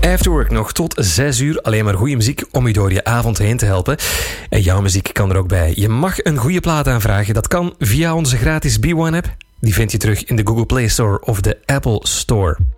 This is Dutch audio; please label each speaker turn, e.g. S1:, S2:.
S1: Afterwork nog tot 6 uur. Alleen maar goede muziek om je door je avond heen te helpen. En jouw muziek kan er ook bij. Je mag een goede plaat aanvragen. Dat kan via onze gratis B1-app. Die vind je terug in de Google Play Store of de Apple Store.